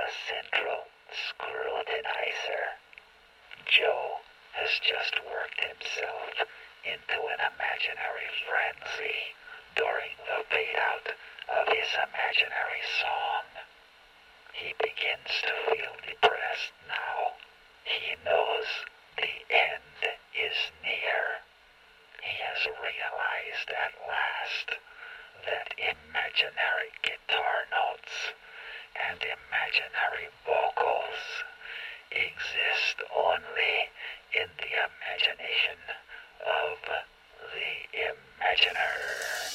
central scrutinizer. Joe has just worked himself into an imaginary frenzy during the fade-out of his imaginary song. He begins to feel depressed now. He knows the end is near. He has realized at last that imaginary guitar notes and imaginary vocals exist only in the imagination of the imaginer.